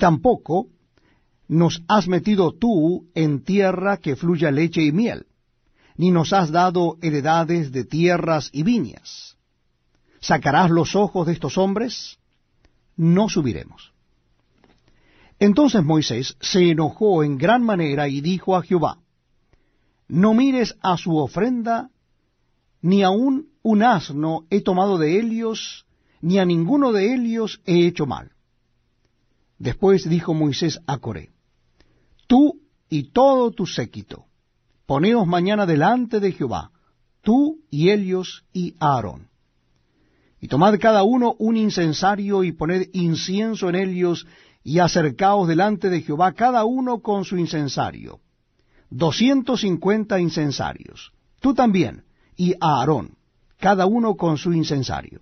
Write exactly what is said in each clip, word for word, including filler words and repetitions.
tampoco nos has metido tú en tierra que fluya leche y miel, ni nos has dado heredades de tierras y viñas. ¿Sacarás los ojos de estos hombres? No subiremos. Entonces Moisés se enojó en gran manera y dijo a Jehová: No mires a su ofrenda, ni aun un asno he tomado de ellos, ni a ninguno de ellos he hecho mal. Después dijo Moisés a Coré: Tú y todo tu séquito, poneos mañana delante de Jehová, tú y ellos y Aarón. Y tomad cada uno un incensario y poned incienso en ellos, y acercaos delante de Jehová cada uno con su incensario. Doscientos cincuenta incensarios, tú también, y Aarón, cada uno con su incensario.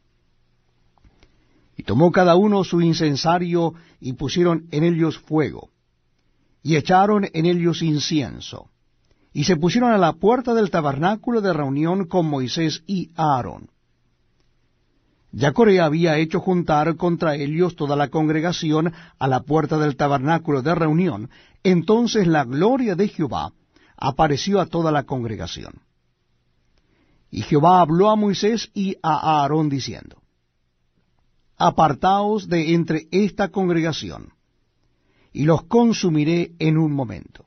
Y tomó cada uno su incensario, y pusieron en ellos fuego, y echaron en ellos incienso, y se pusieron a la puerta del tabernáculo de reunión con Moisés y Aarón. Ya Coré había hecho juntar contra ellos toda la congregación a la puerta del tabernáculo de reunión. Entonces la gloria de Jehová apareció a toda la congregación. Y Jehová habló a Moisés y a Aarón diciendo: Apartaos de entre esta congregación, y los consumiré en un momento.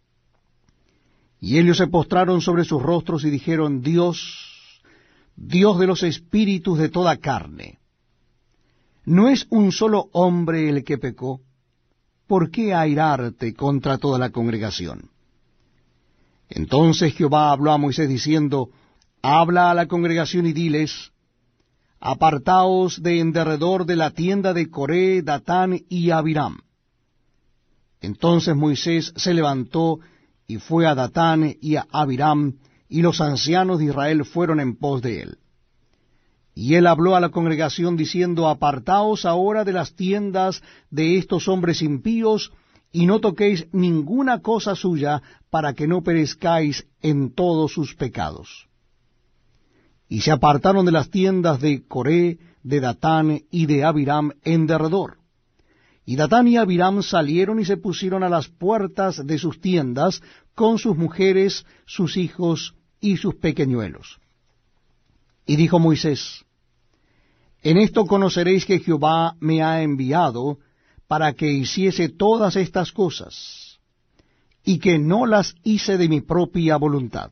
Y ellos se postraron sobre sus rostros y dijeron: Dios, Dios de los espíritus de toda carne, ¿no es un solo hombre el que pecó? ¿Por qué airarte contra toda la congregación? Entonces Jehová habló a Moisés diciendo: Habla a la congregación y diles: Apartaos de en derredor de la tienda de Coré, Datán y Abiram. Entonces Moisés se levantó y fue a Datán y a Abiram, y los ancianos de Israel fueron en pos de él. Y él habló a la congregación diciendo: Apartaos ahora de las tiendas de estos hombres impíos, y no toquéis ninguna cosa suya, para que no perezcáis en todos sus pecados. Y se apartaron de las tiendas de Coré, de Datán y de Abiram en derredor. Y Datán y Abiram salieron y se pusieron a las puertas de sus tiendas, con sus mujeres, sus hijos y sus pequeñuelos. Y dijo Moisés: En esto conoceréis que Jehová me ha enviado para que hiciese todas estas cosas, y que no las hice de mi propia voluntad.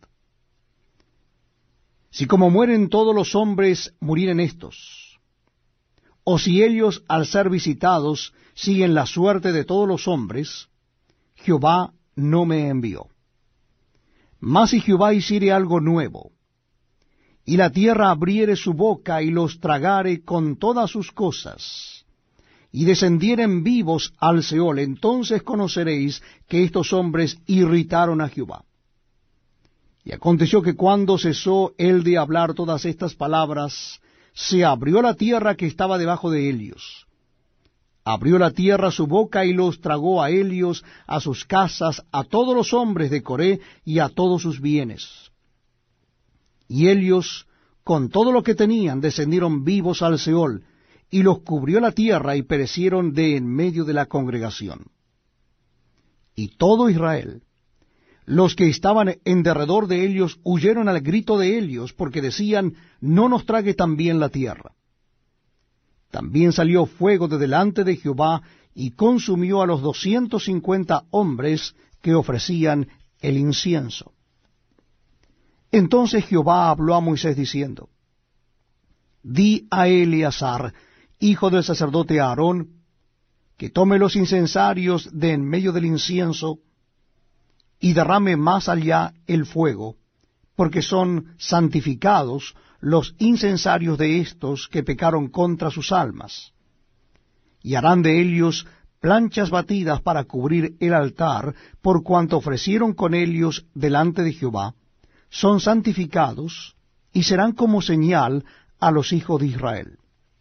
Si como mueren todos los hombres, murieren estos, o si ellos al ser visitados siguen la suerte de todos los hombres, Jehová no me envió. Mas si Jehová hiciere algo nuevo, y la tierra abriere su boca y los tragare con todas sus cosas, y descendieren vivos al Seol, entonces conoceréis que estos hombres irritaron a Jehová. Y aconteció que cuando cesó él de hablar todas estas palabras, se abrió la tierra que estaba debajo de ellos. Abrió la tierra su boca y los tragó a ellos, a sus casas, a todos los hombres de Coré y a todos sus bienes. Y ellos, con todo lo que tenían, descendieron vivos al Seol, y los cubrió la tierra y perecieron de en medio de la congregación. Y todo Israel, los que estaban en derredor de ellos, huyeron al grito de ellos, porque decían: No nos trague también la tierra. También salió fuego de delante de Jehová, y consumió a los doscientos cincuenta hombres que ofrecían el incienso. Entonces Jehová habló a Moisés diciendo: Di a Eleazar, hijo del sacerdote Aarón, que tome los incensarios de en medio del incienso, y derrame más allá el fuego, porque son santificados los incensarios de estos que pecaron contra sus almas. Y harán de ellos planchas batidas para cubrir el altar, por cuanto ofrecieron con ellos delante de Jehová, son santificados, y serán como señal a los hijos de Israel.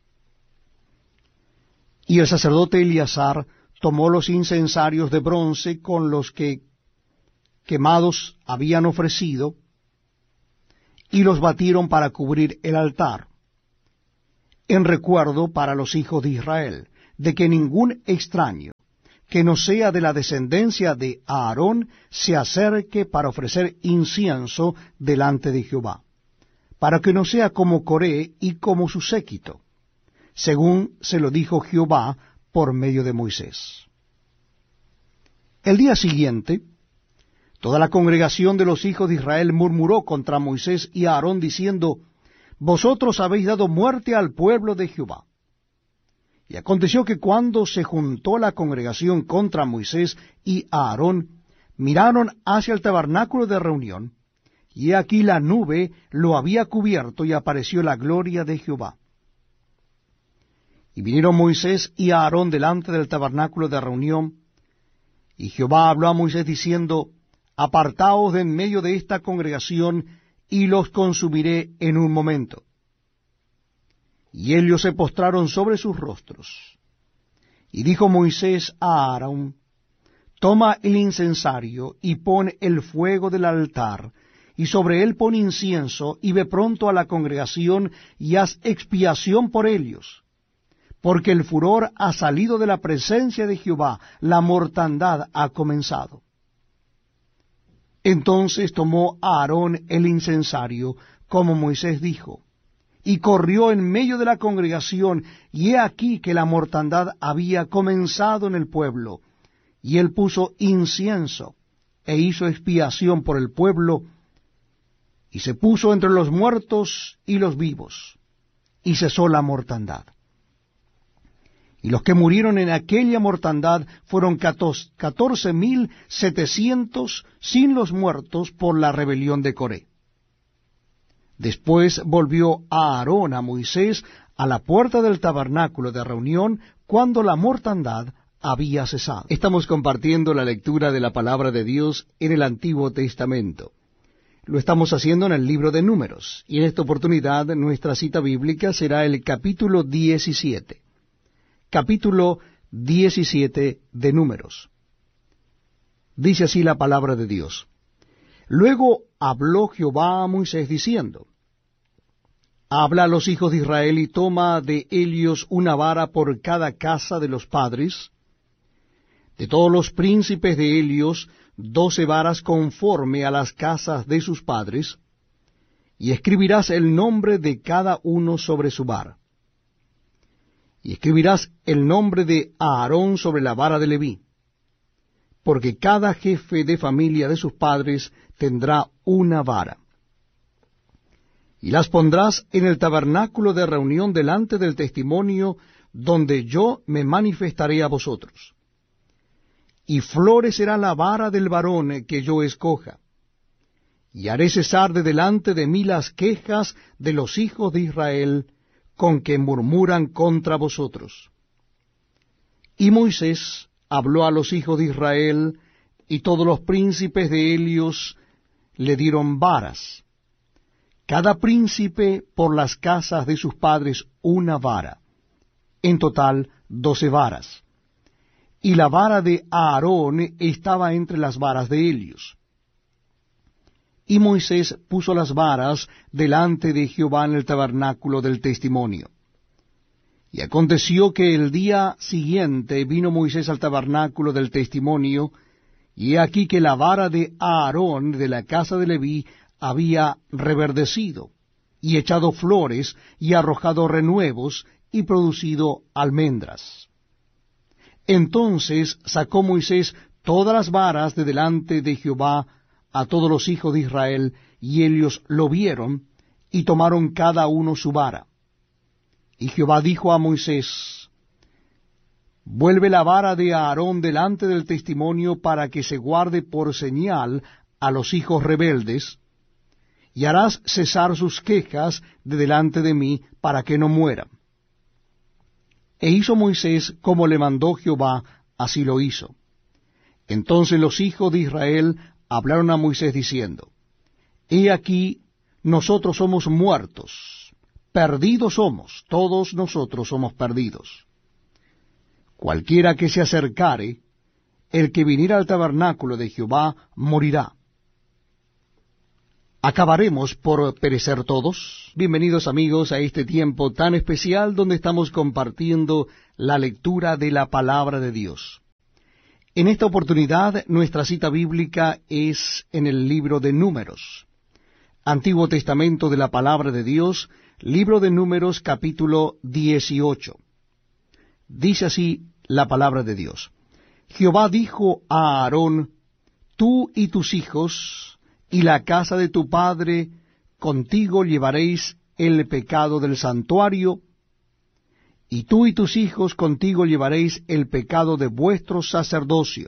Y el sacerdote Eleazar tomó los incensarios de bronce con los que quemados habían ofrecido, y los batieron para cubrir el altar, en recuerdo para los hijos de Israel, de que ningún extraño que no sea de la descendencia de Aarón se acerque para ofrecer incienso delante de Jehová, para que no sea como Coré y como su séquito, según se lo dijo Jehová por medio de Moisés. El día siguiente, toda la congregación de los hijos de Israel murmuró contra Moisés y Aarón, diciendo: Vosotros habéis dado muerte al pueblo de Jehová. Y aconteció que cuando se juntó la congregación contra Moisés y Aarón, miraron hacia el tabernáculo de reunión, y he aquí la nube lo había cubierto, y apareció la gloria de Jehová. Y vinieron Moisés y Aarón delante del tabernáculo de reunión, y Jehová habló a Moisés diciendo: Apartaos de en medio de esta congregación, y los consumiré en un momento. Y ellos se postraron sobre sus rostros. Y dijo Moisés a Aarón: Toma el incensario, y pon el fuego del altar, y sobre él pon incienso, y ve pronto a la congregación, y haz expiación por ellos. Porque el furor ha salido de la presencia de Jehová, la mortandad ha comenzado. Entonces tomó Aarón el incensario, como Moisés dijo, y corrió en medio de la congregación, y he aquí que la mortandad había comenzado en el pueblo, y él puso incienso, e hizo expiación por el pueblo, y se puso entre los muertos y los vivos, y cesó la mortandad. Y los que murieron en aquella mortandad fueron catorce mil setecientos sin los muertos por la rebelión de Coré. Después volvió Aarón a Moisés a la puerta del tabernáculo de reunión cuando la mortandad había cesado. Estamos compartiendo la lectura de la palabra de Dios en el Antiguo Testamento. Lo estamos haciendo en el libro de Números, y en esta oportunidad nuestra cita bíblica será el capítulo diecisiete. Capítulo diecisiete de Números. Dice así la palabra de Dios. Luego habló Jehová a Moisés diciendo: Habla a los hijos de Israel y toma de ellos una vara por cada casa de los padres, de todos los príncipes de ellos doce varas conforme a las casas de sus padres, y escribirás el nombre de cada uno sobre su vara. Y escribirás el nombre de Aarón sobre la vara de Leví, porque cada jefe de familia de sus padres tendrá una vara. Y las pondrás en el tabernáculo de reunión delante del testimonio, donde yo me manifestaré a vosotros. Y florecerá la vara del varón que yo escoja, y haré cesar de delante de mí las quejas de los hijos de Israel, con que murmuran contra vosotros. Y Moisés habló a los hijos de Israel, y todos los príncipes de ellos le dieron varas, cada príncipe por las casas de sus padres una vara, en total doce varas. Y la vara de Aarón estaba entre las varas de ellos. Y Moisés puso las varas delante de Jehová en el tabernáculo del testimonio. Y aconteció que el día siguiente vino Moisés al tabernáculo del testimonio, y he aquí que la vara de Aarón de la casa de Leví había reverdecido, y echado flores, y arrojado renuevos, y producido almendras. Entonces sacó Moisés todas las varas de delante de Jehová a todos los hijos de Israel, y ellos lo vieron, y tomaron cada uno su vara. Y Jehová dijo a Moisés: Vuelve la vara de Aarón delante del testimonio, para que se guarde por señal a los hijos rebeldes, y harás cesar sus quejas de delante de mí, para que no mueran. E hizo Moisés como le mandó Jehová, así lo hizo. Entonces los hijos de Israel hablaron a Moisés diciendo: He aquí, nosotros somos muertos, perdidos somos, todos nosotros somos perdidos. Cualquiera que se acercare, el que viniera al tabernáculo de Jehová, morirá. ¿Acabaremos por perecer todos? Bienvenidos amigos a este tiempo tan especial donde estamos compartiendo la lectura de la palabra de Dios. En esta oportunidad nuestra cita bíblica es en el libro de Números, Antiguo Testamento de la palabra de Dios, libro de Números capítulo dieciocho. Dice así la palabra de Dios. Jehová dijo a Aarón, tú y tus hijos y la casa de tu padre contigo llevaréis el pecado del santuario, y tú y tus hijos contigo llevaréis el pecado de vuestro sacerdocio.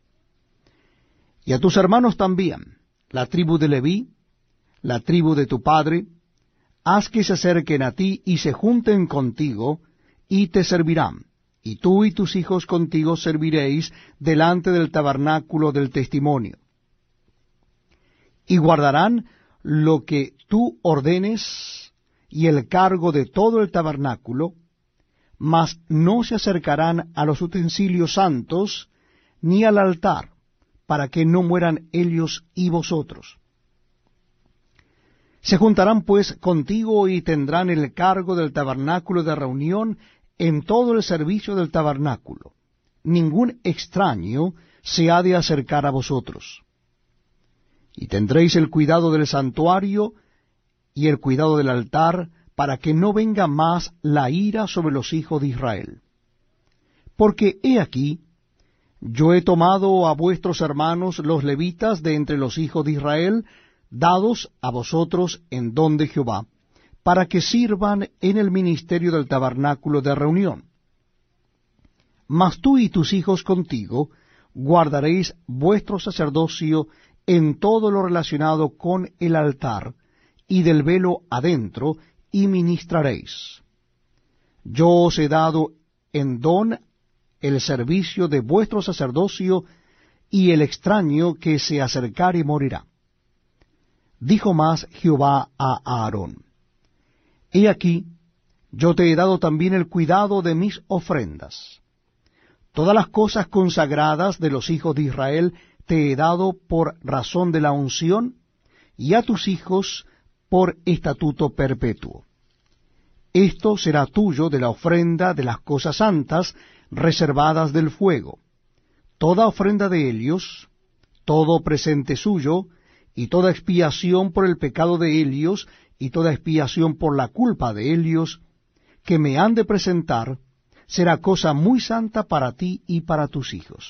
Y a tus hermanos también, la tribu de Leví, la tribu de tu padre, haz que se acerquen a ti y se junten contigo, y te servirán, y tú y tus hijos contigo serviréis delante del tabernáculo del testimonio. Y guardarán lo que tú ordenes y el cargo de todo el tabernáculo, mas no se acercarán a los utensilios santos ni al altar, para que no mueran ellos y vosotros. Se juntarán pues contigo y tendrán el cargo del tabernáculo de reunión en todo el servicio del tabernáculo. Ningún extraño se ha de acercar a vosotros. Y tendréis el cuidado del santuario y el cuidado del altar, para que no venga más la ira sobre los hijos de Israel. Porque he aquí, yo he tomado a vuestros hermanos los levitas de entre los hijos de Israel, dados a vosotros en don de Jehová, para que sirvan en el ministerio del tabernáculo de reunión. Mas tú y tus hijos contigo guardaréis vuestro sacerdocio en todo lo relacionado con el altar, y del velo adentro, y ministraréis. Yo os he dado en don el servicio de vuestro sacerdocio, y el extraño que se acercare morirá. Dijo más Jehová a Aarón, he aquí, yo te he dado también el cuidado de mis ofrendas. Todas las cosas consagradas de los hijos de Israel te he dado por razón de la unción, y a tus hijos por estatuto perpetuo. Esto será tuyo de la ofrenda de las cosas santas reservadas del fuego, toda ofrenda de ellos, todo presente suyo, y toda expiación por el pecado de ellos, y toda expiación por la culpa de ellos, que me han de presentar, será cosa muy santa para ti y para tus hijos.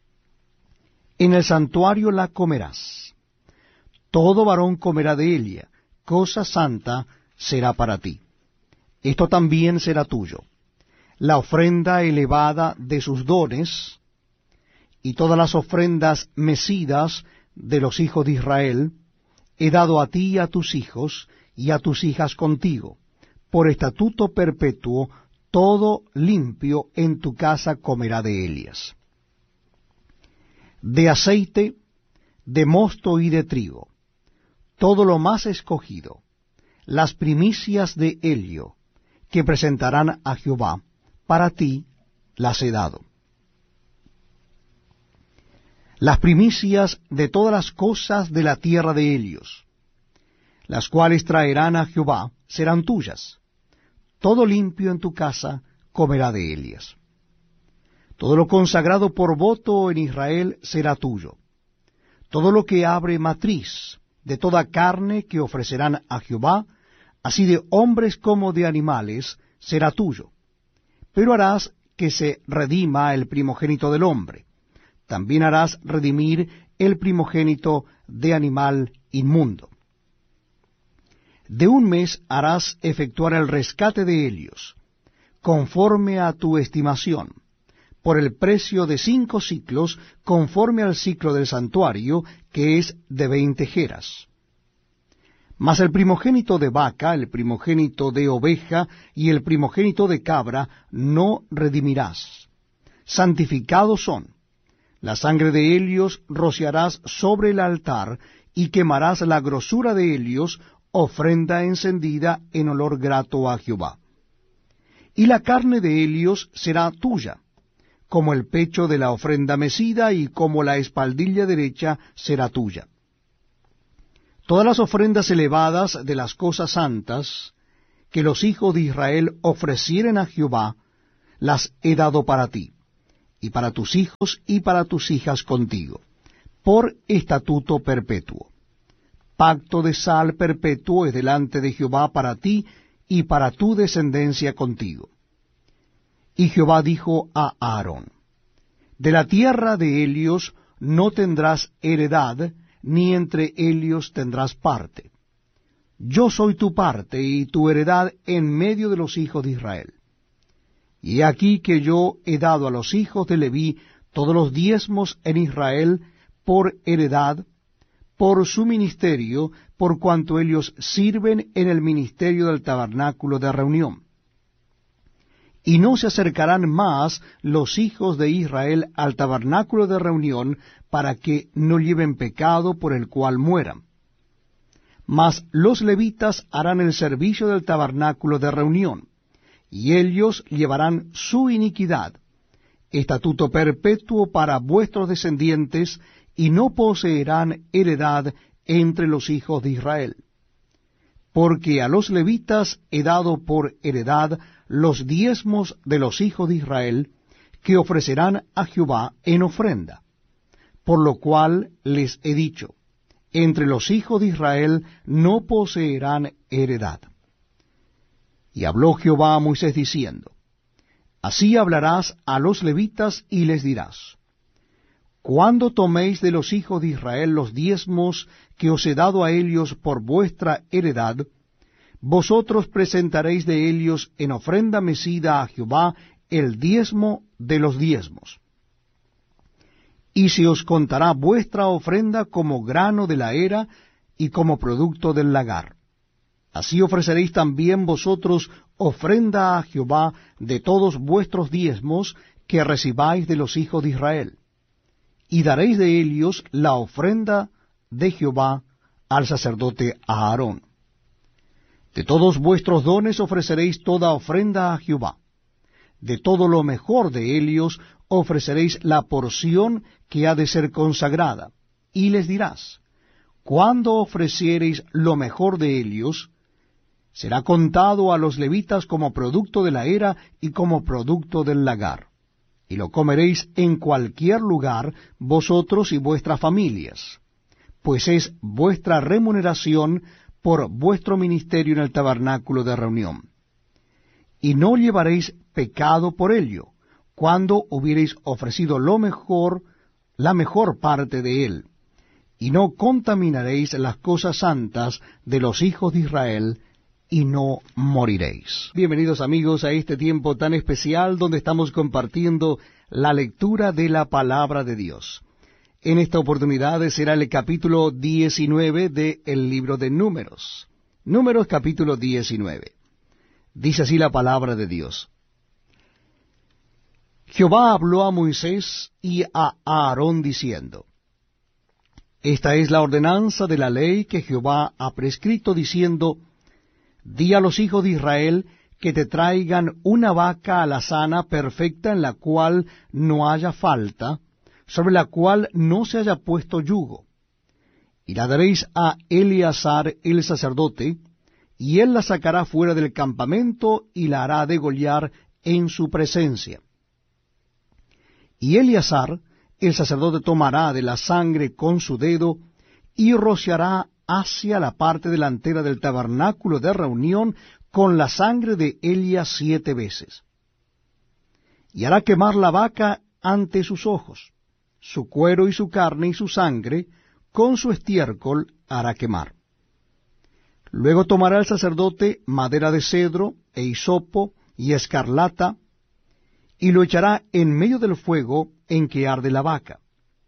En el santuario la comerás. Todo varón comerá de ella, cosa santa será para ti. Esto también será tuyo. La ofrenda elevada de sus dones, y todas las ofrendas mecidas de los hijos de Israel, he dado a ti y a tus hijos, y a tus hijas contigo, por estatuto perpetuo, todo limpio en tu casa comerá de ellas. De aceite, de mosto y de trigo, todo lo más escogido, las primicias de helio, que presentarán a Jehová, para ti las he dado. Las primicias de todas las cosas de la tierra de Helios, las cuales traerán a Jehová, serán tuyas. Todo limpio en tu casa comerá de ellas. Todo lo consagrado por voto en Israel será tuyo. Todo lo que abre matriz de toda carne que ofrecerán a Jehová, así de hombres como de animales, será tuyo. Pero harás que se redima el primogénito del hombre. También harás redimir el primogénito de animal inmundo. De un mes harás efectuar el rescate de ellos, conforme a tu estimación, por el precio de cinco siclos, conforme al ciclo del santuario, que es de veinte geras. Mas el primogénito de vaca, el primogénito de oveja y el primogénito de cabra no redimirás. Santificados son. La sangre de ellos rociarás sobre el altar, y quemarás la grosura de ellos, ofrenda encendida en olor grato a Jehová. Y la carne de ellos será tuya, como el pecho de la ofrenda mecida, y como la espaldilla derecha será tuya. Todas las ofrendas elevadas de las cosas santas que los hijos de Israel ofrecieren a Jehová, las he dado para ti, y para tus hijos y para tus hijas contigo, por estatuto perpetuo. Pacto de sal perpetuo es delante de Jehová para ti y para tu descendencia contigo. Y Jehová dijo a Aarón, de la tierra de Helios no tendrás heredad, ni entre Helios tendrás parte. Yo soy tu parte y tu heredad en medio de los hijos de Israel. Y he aquí que yo he dado a los hijos de Leví todos los diezmos en Israel por heredad, por su ministerio, por cuanto ellos sirven en el ministerio del tabernáculo de reunión. Y no se acercarán más los hijos de Israel al tabernáculo de reunión, para que no lleven pecado por el cual mueran. Mas los levitas harán el servicio del tabernáculo de reunión, y ellos llevarán su iniquidad, estatuto perpetuo para vuestros descendientes, y no poseerán heredad entre los hijos de Israel. Porque a los levitas he dado por heredad los diezmos de los hijos de Israel, que ofrecerán a Jehová en ofrenda. Por lo cual les he dicho, entre los hijos de Israel no poseerán heredad. Y habló Jehová a Moisés diciendo, así hablarás a los levitas y les dirás, cuando toméis de los hijos de Israel los diezmos que os he dado a ellos por vuestra heredad, vosotros presentaréis de ellos en ofrenda mecida a Jehová el diezmo de los diezmos. Y se os contará vuestra ofrenda como grano de la era y como producto del lagar. Así ofreceréis también vosotros ofrenda a Jehová de todos vuestros diezmos que recibáis de los hijos de Israel. Y daréis de ellos la ofrenda de Jehová al sacerdote Aarón. De todos vuestros dones ofreceréis toda ofrenda a Jehová. De todo lo mejor de ellos ofreceréis la porción que ha de ser consagrada. Y les dirás, cuando ofreciereis lo mejor de ellos, será contado a los levitas como producto de la era y como producto del lagar. Y lo comeréis en cualquier lugar, vosotros y vuestras familias, pues es vuestra remuneración por vuestro ministerio en el tabernáculo de reunión. Y no llevaréis pecado por ello, cuando hubiereis ofrecido lo mejor, la mejor parte de él, y no contaminaréis las cosas santas de los hijos de Israel, y no moriréis. Bienvenidos amigos a este tiempo tan especial donde estamos compartiendo la lectura de la palabra de Dios. En esta oportunidad será el capítulo diecinueve del libro de Números. Números capítulo diecinueve. Dice así la palabra de Dios. Jehová habló a Moisés y a Aarón diciendo, esta es la ordenanza de la ley que Jehová ha prescrito diciendo, di a los hijos de Israel que te traigan una vaca alazana perfecta en la cual no haya falta, sobre la cual no se haya puesto yugo. Y la daréis a Eleazar el sacerdote, y él la sacará fuera del campamento y la hará degollar en su presencia. Y Eleazar el sacerdote tomará de la sangre con su dedo, y rociará hacia la parte delantera del tabernáculo de reunión con la sangre de Elías siete veces. Y hará quemar la vaca ante sus ojos, su cuero y su carne y su sangre, con su estiércol hará quemar. Luego tomará el sacerdote madera de cedro, e hisopo, y escarlata, y lo echará en medio del fuego en que arde la vaca.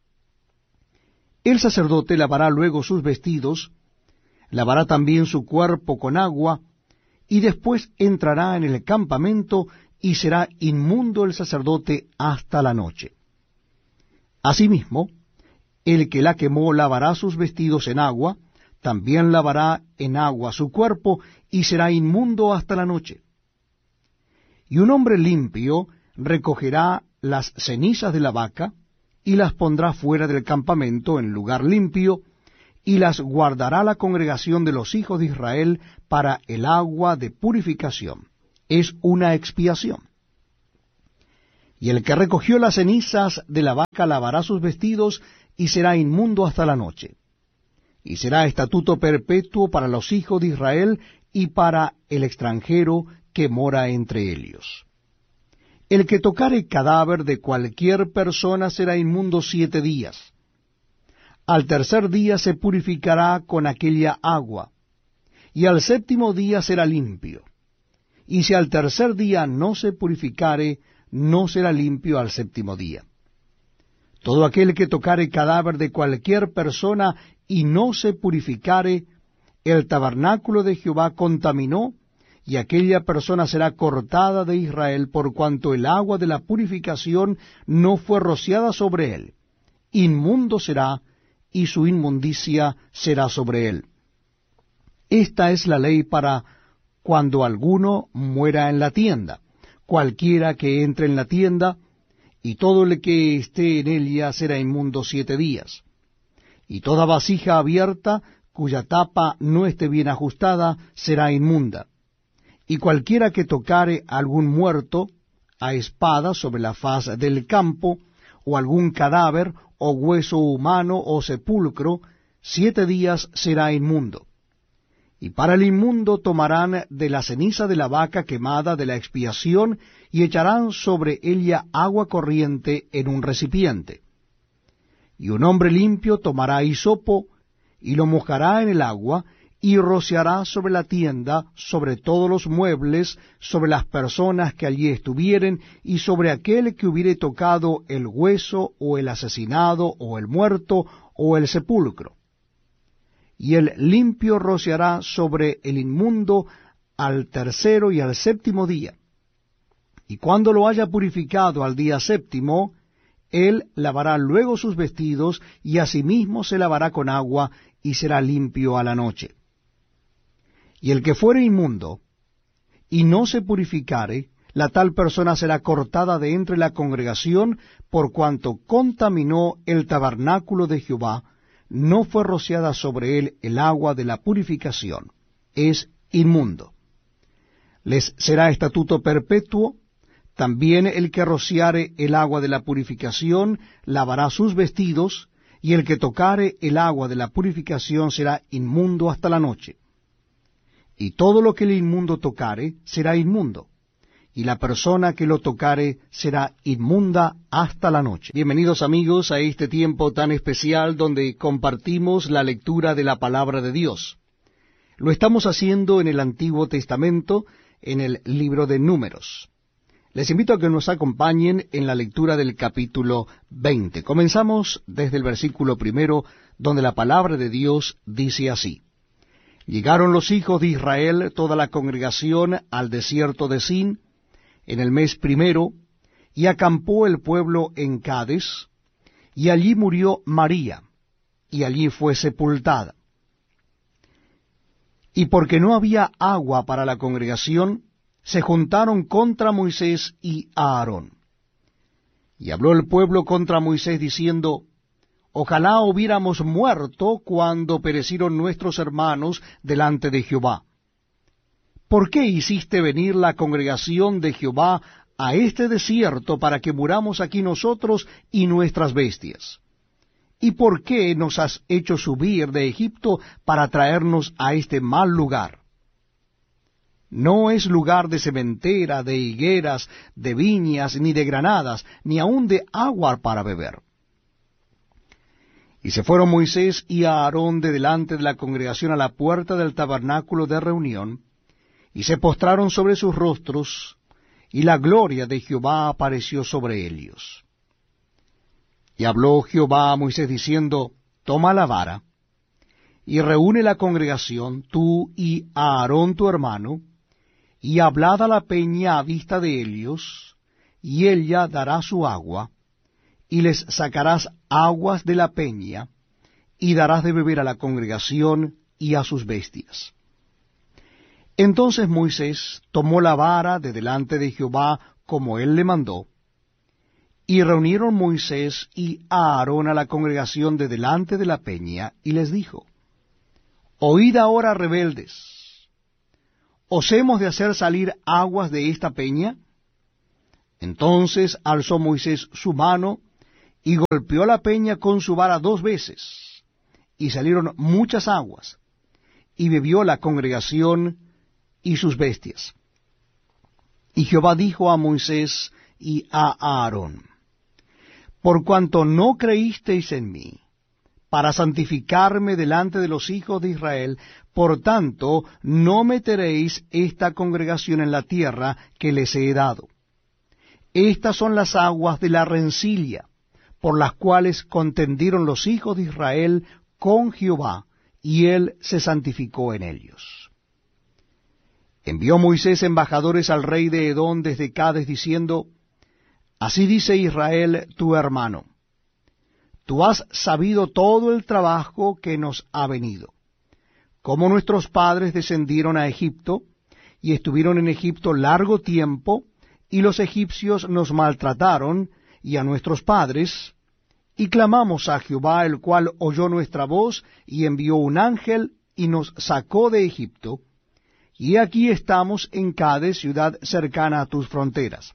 El sacerdote lavará luego sus vestidos, lavará también su cuerpo con agua, y después entrará en el campamento, y será inmundo el sacerdote hasta la noche. Asimismo, el que la quemó lavará sus vestidos en agua, también lavará en agua su cuerpo, y será inmundo hasta la noche. Y un hombre limpio recogerá las cenizas de la vaca, y las pondrá fuera del campamento en lugar limpio, y las guardará la congregación de los hijos de Israel para el agua de purificación. Es una expiación. Y el que recogió las cenizas de la vaca lavará sus vestidos y será inmundo hasta la noche. Y será estatuto perpetuo para los hijos de Israel y para el extranjero que mora entre ellos. El que tocare cadáver de cualquier persona será inmundo siete días. Al tercer día se purificará con aquella agua, y al séptimo día será limpio. Y si al tercer día no se purificare, no será limpio al séptimo día. Todo aquel que tocare cadáver de cualquier persona y no se purificare, el tabernáculo de Jehová contaminó, y aquella persona será cortada de Israel, por cuanto el agua de la purificación no fue rociada sobre él. Inmundo será, y su inmundicia será sobre él. Esta es la ley para cuando alguno muera en la tienda, cualquiera que entre en la tienda, y todo el que esté en ella será inmundo siete días. Y toda vasija abierta, cuya tapa no esté bien ajustada, será inmunda. Y cualquiera que tocare a algún muerto a espada sobre la faz del campo, o algún cadáver, o hueso humano, o sepulcro, siete días será inmundo. Y para el inmundo tomarán de la ceniza de la vaca quemada de la expiación, y echarán sobre ella agua corriente en un recipiente. Y un hombre limpio tomará hisopo, y lo mojará en el agua, y rociará sobre la tienda, sobre todos los muebles, sobre las personas que allí estuvieren, y sobre aquel que hubiere tocado el hueso, o el asesinado, o el muerto, o el sepulcro. Y el limpio rociará sobre el inmundo al tercero y al séptimo día. Y cuando lo haya purificado al día séptimo, él lavará luego sus vestidos, y asimismo se lavará con agua, y será limpio a la noche. Y el que fuere inmundo, y no se purificare, la tal persona será cortada de entre la congregación, por cuanto contaminó el tabernáculo de Jehová, no fue rociada sobre él el agua de la purificación, es inmundo. Les será estatuto perpetuo. También el que rociare el agua de la purificación lavará sus vestidos, y el que tocare el agua de la purificación será inmundo hasta la noche. Y todo lo que el inmundo tocare será inmundo, y la persona que lo tocare será inmunda hasta la noche. Bienvenidos amigos a este tiempo tan especial donde compartimos la lectura de la palabra de Dios. Lo estamos haciendo en el Antiguo Testamento, en el libro de Números. Les invito a que nos acompañen en la lectura del capítulo veinte. Comenzamos desde el versículo primero, donde la palabra de Dios dice así: Llegaron los hijos de Israel, toda la congregación, al desierto de Sin, en el mes primero, y acampó el pueblo en Cades, y allí murió María, y allí fue sepultada. Y porque no había agua para la congregación, se juntaron contra Moisés y Aarón. Y habló el pueblo contra Moisés diciendo: Ojalá hubiéramos muerto cuando perecieron nuestros hermanos delante de Jehová. ¿Por qué hiciste venir la congregación de Jehová a este desierto para que muramos aquí nosotros y nuestras bestias? ¿Y por qué nos has hecho subir de Egipto para traernos a este mal lugar? No es lugar de sementera, de higueras, de viñas, ni de granadas, ni aun de agua para beber. Y se fueron Moisés y Aarón de delante de la congregación a la puerta del tabernáculo de reunión, y se postraron sobre sus rostros, y la gloria de Jehová apareció sobre ellos. Y habló Jehová a Moisés diciendo: Toma la vara, y reúne la congregación, tú y Aarón tu hermano, y hablad a la peña a vista de ellos, y ella dará su agua, y les sacarás aguas de la peña, y darás de beber a la congregación y a sus bestias. Entonces Moisés tomó la vara de delante de Jehová, como él le mandó, y reunieron Moisés y Aarón a la congregación de delante de la peña, y les dijo: Oíd ahora, rebeldes, ¿os hemos de hacer salir aguas de esta peña? Entonces alzó Moisés su mano, y golpeó la peña con su vara dos veces, y salieron muchas aguas, y bebió la congregación y sus bestias. Y Jehová dijo a Moisés y a Aarón: por cuanto no creísteis en mí, para santificarme delante de los hijos de Israel, por tanto no meteréis esta congregación en la tierra que les he dado. Estas son las aguas de la rencilla, por las cuales contendieron los hijos de Israel con Jehová, y él se santificó en ellos. Envió Moisés embajadores al rey de Edom desde Cades, diciendo: así dice Israel tu hermano, tú has sabido todo el trabajo que nos ha venido, cómo nuestros padres descendieron a Egipto, y estuvieron en Egipto largo tiempo, y los egipcios nos maltrataron, y a nuestros padres, y clamamos a Jehová, el cual oyó nuestra voz, y envió un ángel, y nos sacó de Egipto, y aquí estamos en Cades, ciudad cercana a tus fronteras.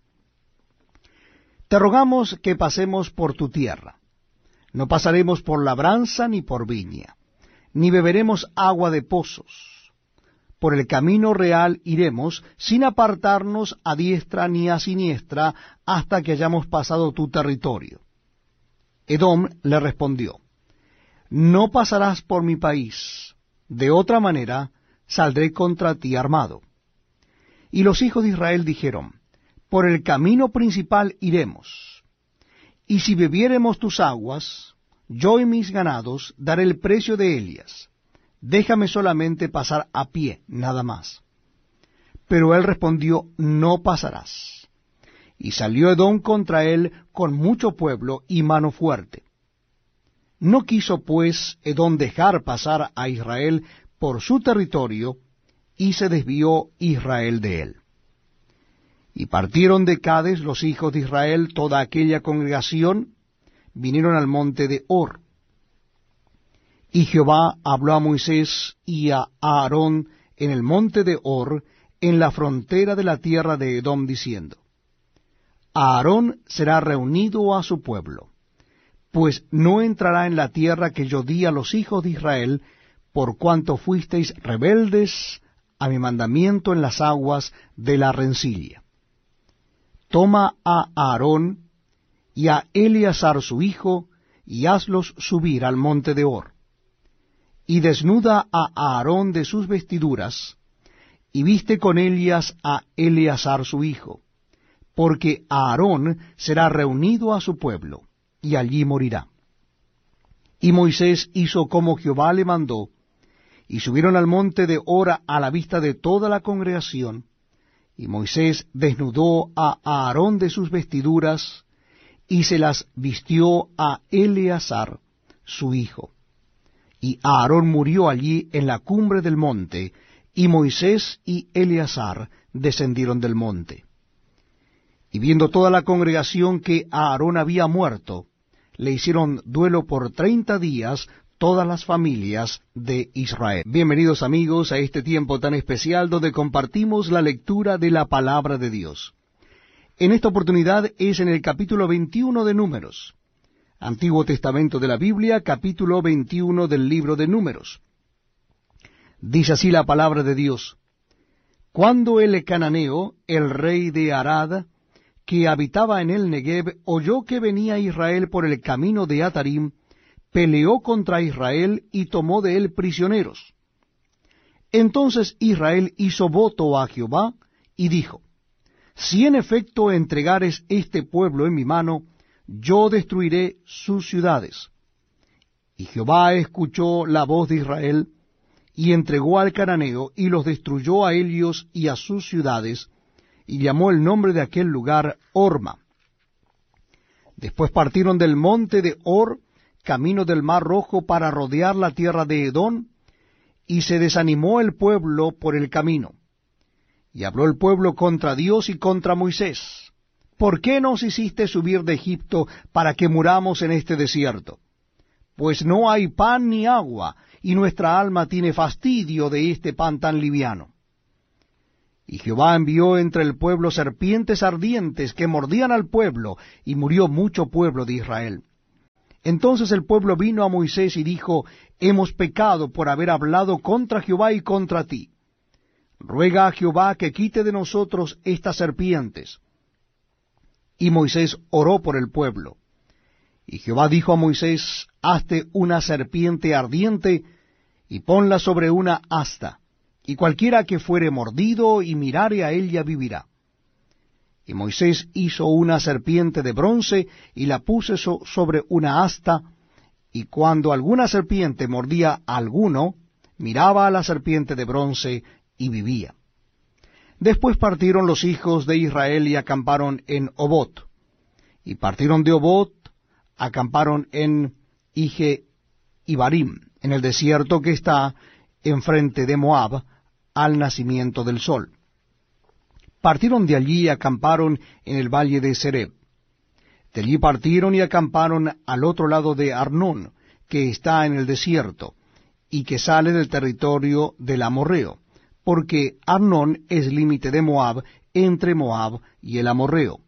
Te rogamos que pasemos por tu tierra. No pasaremos por labranza ni por viña, ni beberemos agua de pozos. Por el camino real iremos, sin apartarnos a diestra ni a siniestra, hasta que hayamos pasado tu territorio. Edom le respondió: no pasarás por mi país, de otra manera saldré contra ti armado. Y los hijos de Israel dijeron: por el camino principal iremos, y si bebiéremos tus aguas, yo y mis ganados daré el precio de ellas. Déjame solamente pasar a pie, nada más. Pero él respondió: no pasarás. Y salió Edom contra él con mucho pueblo y mano fuerte. No quiso pues Edom dejar pasar a Israel por su territorio, y se desvió Israel de él. Y partieron de Cades los hijos de Israel, toda aquella congregación, vinieron al monte de Hor. Y Jehová habló a Moisés y a Aarón en el monte de Hor, en la frontera de la tierra de Edom, diciendo: Aarón será reunido a su pueblo, pues no entrará en la tierra que yo di a los hijos de Israel, por cuanto fuisteis rebeldes a mi mandamiento en las aguas de la rencilla. Toma a Aarón y a Eleazar su hijo, y hazlos subir al monte de Hor. Y desnuda a Aarón de sus vestiduras, y viste con ellas a Eleazar su hijo, porque Aarón será reunido a su pueblo, y allí morirá. Y Moisés hizo como Jehová le mandó, y subieron al monte de Hor a la vista de toda la congregación, y Moisés desnudó a Aarón de sus vestiduras, y se las vistió a Eleazar su hijo. Y Aarón murió allí en la cumbre del monte, y Moisés y Eleazar descendieron del monte. Y viendo toda la congregación que Aarón había muerto, le hicieron duelo por treinta días todas las familias de Israel. Bienvenidos amigos a este tiempo tan especial donde compartimos la lectura de la palabra de Dios. En esta oportunidad es en el capítulo veintiuno de Números, Antiguo Testamento de la Biblia, capítulo veintiuno del libro de Números. Dice así la palabra de Dios: Cuando el cananeo, el rey de Arad, que habitaba en el Negev, oyó que venía Israel por el camino de Atarim, peleó contra Israel y tomó de él prisioneros. Entonces Israel hizo voto a Jehová y dijo: Si en efecto entregares este pueblo en mi mano, yo destruiré sus ciudades. Y Jehová escuchó la voz de Israel, y entregó al cananeo, y los destruyó a ellos y a sus ciudades, y llamó el nombre de aquel lugar Horma. Después partieron del monte de Hor, camino del mar Rojo, para rodear la tierra de Edom, y se desanimó el pueblo por el camino. Y habló el pueblo contra Dios y contra Moisés: ¿Por qué nos hiciste subir de Egipto para que muramos en este desierto? Pues no hay pan ni agua, y nuestra alma tiene fastidio de este pan tan liviano. Y Jehová envió entre el pueblo serpientes ardientes que mordían al pueblo, y murió mucho pueblo de Israel. Entonces el pueblo vino a Moisés y dijo, hemos pecado por haber hablado contra Jehová y contra ti. Ruega a Jehová que quite de nosotros estas serpientes. Y Moisés oró por el pueblo. Y Jehová dijo a Moisés, hazte una serpiente ardiente, y ponla sobre una asta, y cualquiera que fuere mordido y mirare a ella vivirá. Y Moisés hizo una serpiente de bronce, y la puso so- sobre una asta, y cuando alguna serpiente mordía a alguno, miraba a la serpiente de bronce, y vivía. Después partieron los hijos de Israel y acamparon en Obot. Y partieron de Obot, acamparon en Ije Ibarim, en el desierto que está enfrente de Moab, al nacimiento del sol. Partieron de allí y acamparon en el valle de Sereb. De allí partieron y acamparon al otro lado de Arnón, que está en el desierto, y que sale del territorio del amorreo, porque Arnón es límite de Moab, entre Moab y el amorreo.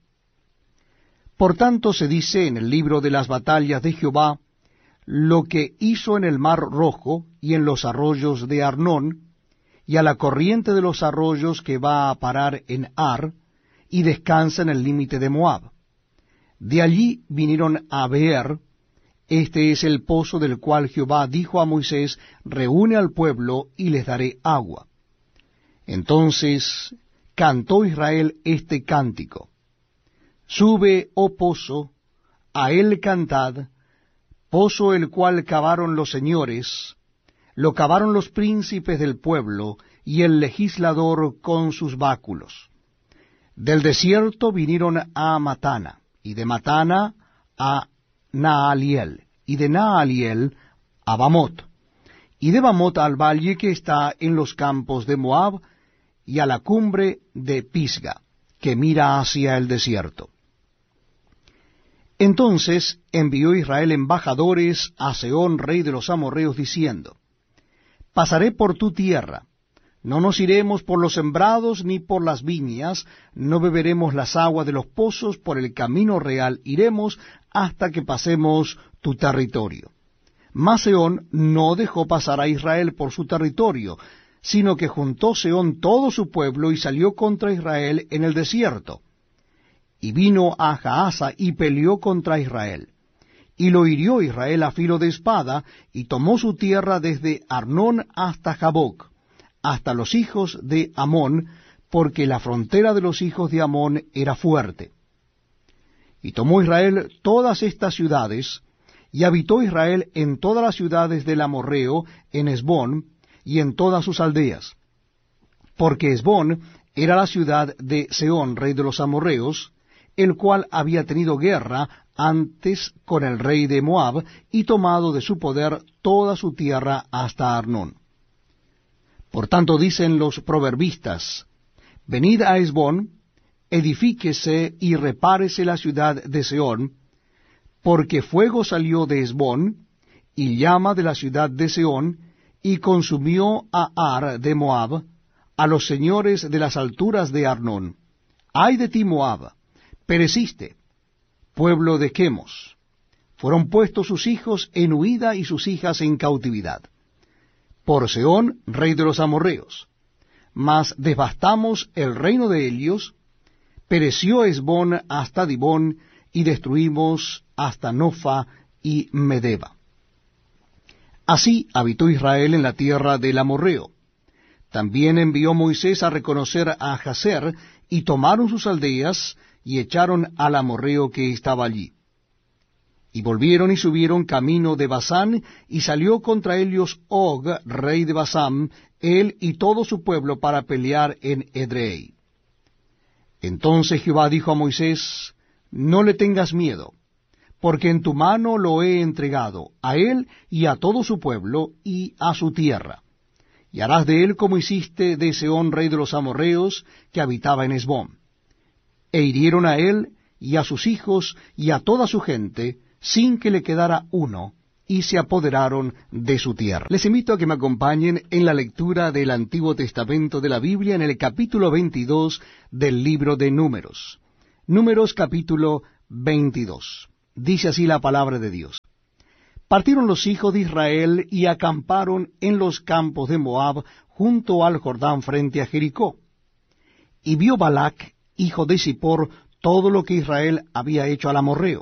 Por tanto se dice en el libro de las batallas de Jehová, lo que hizo en el mar Rojo y en los arroyos de Arnón, y a la corriente de los arroyos que va a parar en Ar, y descansa en el límite de Moab. De allí vinieron a Beer. Este es el pozo del cual Jehová dijo a Moisés, reúne al pueblo y les daré agua. Entonces cantó Israel este cántico. Sube, oh pozo, a él cantad, pozo el cual cavaron los señores, lo cavaron los príncipes del pueblo, y el legislador con sus báculos. Del desierto vinieron a Matana, y de Matana a Naaliel, y de Naaliel a Bamot, y de Bamot al valle que está en los campos de Moab, y a la cumbre de Pisga, que mira hacia el desierto. Entonces envió Israel embajadores a Sehón, rey de los amorreos, diciendo, pasaré por tu tierra, no nos iremos por los sembrados ni por las viñas, no beberemos las aguas de los pozos, por el camino real iremos hasta que pasemos tu territorio. Mas Sehón no dejó pasar a Israel por su territorio, sino que juntó Sehón todo su pueblo y salió contra Israel en el desierto. Y vino a Jaasa y peleó contra Israel. Y lo hirió Israel a filo de espada, y tomó su tierra desde Arnón hasta Jaboc, hasta los hijos de Amón, porque la frontera de los hijos de Amón era fuerte. Y tomó Israel todas estas ciudades, y habitó Israel en todas las ciudades del amorreo, en Hesbón, y en todas sus aldeas. Porque Hesbón era la ciudad de Sehón, rey de los amorreos, el cual había tenido guerra antes con el rey de Moab, y tomado de su poder toda su tierra hasta Arnón. Por tanto dicen los proverbistas, venid a Hesbón, edifíquese y repárese la ciudad de Sehón, porque fuego salió de Hesbón, y llama de la ciudad de Sehón, y consumió a Ar de Moab, a los señores de las alturas de Arnón. Ay de ti, Moab, pereciste, pueblo de Quemos. Fueron puestos sus hijos en huida y sus hijas en cautividad. Por Sehón, rey de los amorreos. Mas devastamos el reino de ellos, pereció Hesbón hasta Dibón, y destruimos hasta Nofa y Medeba. Así habitó Israel en la tierra del amorreo. También envió Moisés a reconocer a Jazer, y tomaron sus aldeas, y echaron al amorreo que estaba allí. Y volvieron y subieron camino de Basán, y salió contra ellos Og, rey de Basán, él y todo su pueblo, para pelear en Edrei. Entonces Jehová dijo a Moisés, no le tengas miedo, porque en tu mano lo he entregado, a él y a todo su pueblo, y a su tierra. Y harás de él como hiciste de Sehón, rey de los amorreos, que habitaba en Hesbón. E hirieron a él, y a sus hijos, y a toda su gente, sin que le quedara uno, y se apoderaron de su tierra. Les invito a que me acompañen en la lectura del Antiguo Testamento de la Biblia en el capítulo veintidós del libro de Números. Números capítulo veintidós. Dice así la palabra de Dios. Partieron los hijos de Israel y acamparon en los campos de Moab junto al Jordán frente a Jericó. Y vio Balac, hijo de Zippor, todo lo que Israel había hecho al amorreo.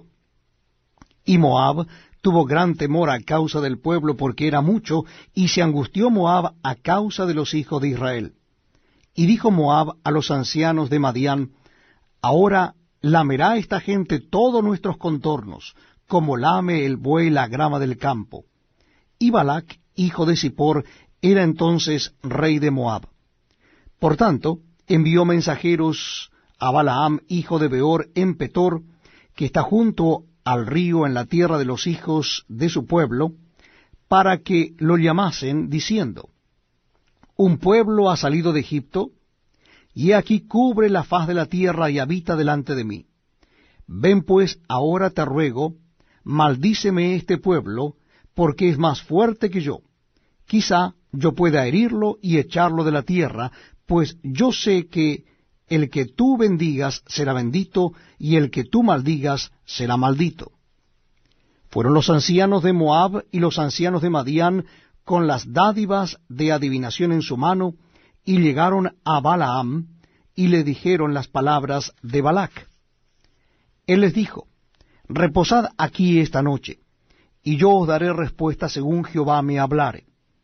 Y Moab tuvo gran temor a causa del pueblo porque era mucho, y se angustió Moab a causa de los hijos de Israel. Y dijo Moab a los ancianos de Madián, ahora lamerá esta gente todos nuestros contornos, como lame el buey la grama del campo. Y Balac, hijo de Zippor, era entonces rey de Moab. Por tanto, envió mensajeros a Balaam, hijo de Beor, en Petor, que está junto al río en la tierra de los hijos de su pueblo, para que lo llamasen, diciendo, un pueblo ha salido de Egipto, y aquí cubre la faz de la tierra y habita delante de mí. Ven pues, ahora te ruego, maldíceme este pueblo, porque es más fuerte que yo. Quizá yo pueda herirlo y echarlo de la tierra, pues yo sé que el que tú bendigas será bendito, y el que tú maldigas será maldito. Fueron los ancianos de Moab y los ancianos de Madián con las dádivas de adivinación en su mano, y llegaron a Balaam, y le dijeron las palabras de Balac. Él les dijo, reposad aquí esta noche, y yo os daré respuesta según Jehová me hablare.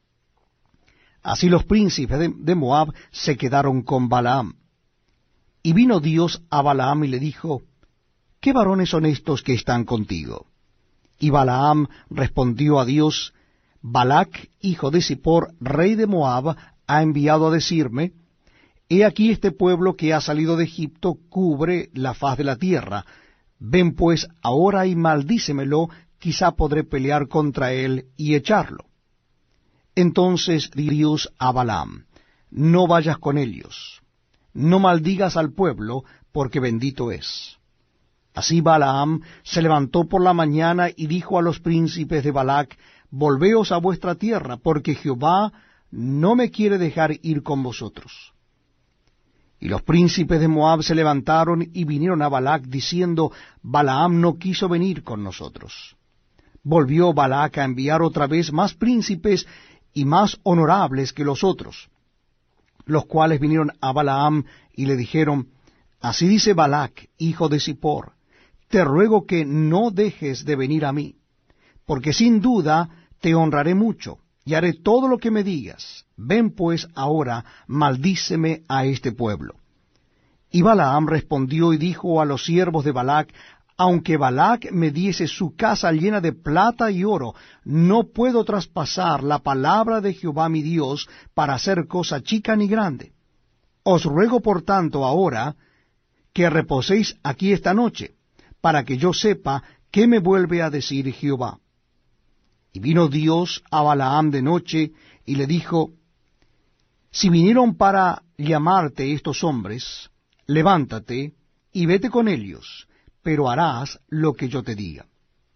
Así los príncipes de, de Moab se quedaron con Balaam. Y vino Dios a Balaam y le dijo, ¿qué varones son estos que están contigo? Y Balaam respondió a Dios, Balac, hijo de Zippor, rey de Moab, ha enviado a decirme, he aquí este pueblo que ha salido de Egipto cubre la faz de la tierra. Ven pues ahora y maldícemelo, quizá podré pelear contra él y echarlo. Entonces Dios a Balaam, no vayas con ellos, no maldigas al pueblo, porque bendito es. Así Balaam se levantó por la mañana y dijo a los príncipes de Balac, volveos a vuestra tierra, porque Jehová no me quiere dejar ir con vosotros. Y los príncipes de Moab se levantaron y vinieron a Balac, diciendo, Balaam no quiso venir con nosotros. Volvió Balac a enviar otra vez más príncipes y más honorables que los otros, los cuales vinieron a Balaam y le dijeron, así dice Balac, hijo de Zippor, te ruego que no dejes de venir a mí, porque sin duda te honraré mucho, y haré todo lo que me digas. Ven pues ahora, maldíceme a este pueblo. Y Balaam respondió y dijo a los siervos de Balac, aunque Balac me diese su casa llena de plata y oro, no puedo traspasar la palabra de Jehová mi Dios para hacer cosa chica ni grande. Os ruego por tanto ahora que reposéis aquí esta noche, para que yo sepa qué me vuelve a decir Jehová. Y vino Dios a Balaam de noche y le dijo, si vinieron para llamarte estos hombres, levántate y vete con ellos, pero harás lo que yo te diga.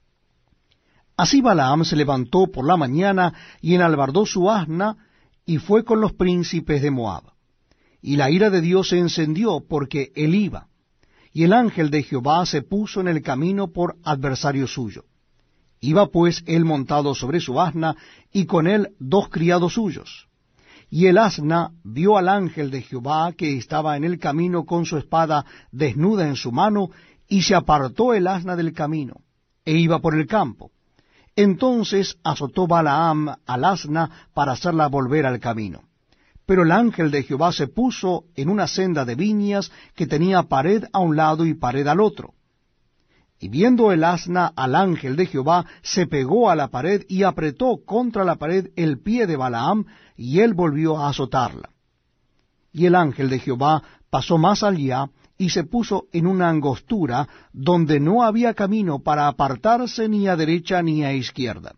Así Balaam se levantó por la mañana y enalbardó su asna y fue con los príncipes de Moab. Y la ira de Dios se encendió porque él iba, y el ángel de Jehová se puso en el camino por adversario suyo. Iba pues él montado sobre su asna, y con él dos criados suyos. Y el asna vio al ángel de Jehová que estaba en el camino con su espada desnuda en su mano, y se apartó el asna del camino, e iba por el campo. Entonces azotó Balaam al asna para hacerla volver al camino. Pero el ángel de Jehová se puso en una senda de viñas que tenía pared a un lado y pared al otro. Y viendo el asna al ángel de Jehová, se pegó a la pared y apretó contra la pared el pie de Balaam, y él volvió a azotarla. Y el ángel de Jehová pasó más allá, y se puso en una angostura, donde no había camino para apartarse ni a derecha ni a izquierda.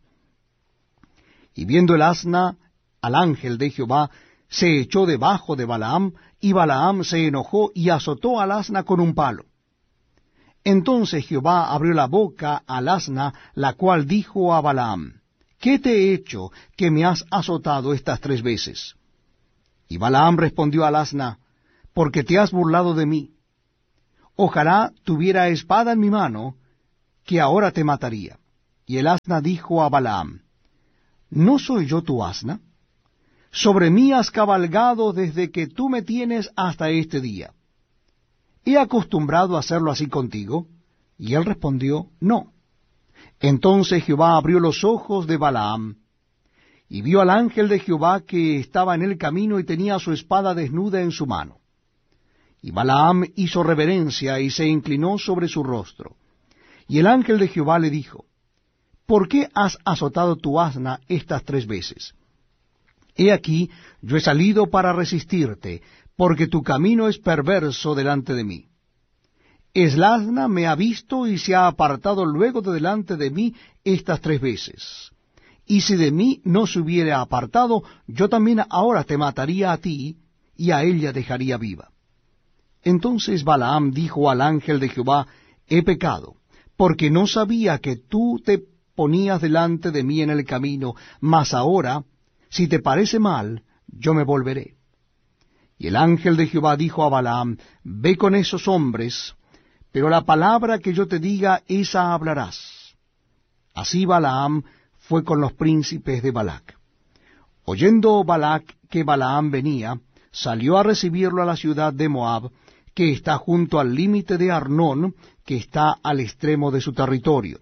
Y viendo el asna al ángel de Jehová, se echó debajo de Balaam, y Balaam se enojó y azotó al asna con un palo. Entonces Jehová abrió la boca al asna, la cual dijo a Balaam, ¿qué te he hecho que me has azotado estas tres veces? Y Balaam respondió al asna, porque te has burlado de mí. Ojalá tuviera espada en mi mano, que ahora te mataría. Y el asna dijo a Balaam, ¿no soy yo tu asna? Sobre mí has cabalgado desde que tú me tienes hasta este día. ¿He acostumbrado a hacerlo así contigo? Y él respondió, no. Entonces Jehová abrió los ojos de Balaam, y vio al ángel de Jehová que estaba en el camino y tenía su espada desnuda en su mano. Y Balaam hizo reverencia y se inclinó sobre su rostro. Y el ángel de Jehová le dijo, ¿por qué has azotado tu asna estas tres veces? He aquí, yo he salido para resistirte, porque tu camino es perverso delante de mí. El asna me ha visto y se ha apartado luego de delante de mí estas tres veces. Y si de mí no se hubiera apartado, yo también ahora te mataría a ti, y a ella dejaría viva. Entonces Balaam dijo al ángel de Jehová, he pecado, porque no sabía que tú te ponías delante de mí en el camino, mas ahora, si te parece mal, yo me volveré. Y el ángel de Jehová dijo a Balaam, ve con esos hombres, pero la palabra que yo te diga, esa hablarás. Así Balaam fue con los príncipes de Balac. Oyendo Balac que Balaam venía, salió a recibirlo a la ciudad de Moab, que está junto al límite de Arnón, que está al extremo de su territorio.